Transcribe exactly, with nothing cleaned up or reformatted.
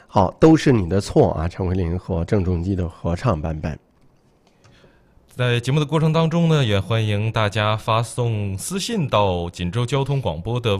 好，都是你的错啊！陈慧琳和郑中基的合唱版本。 在节目的过程当中呢，也欢迎大家发送私信到锦州交通广播的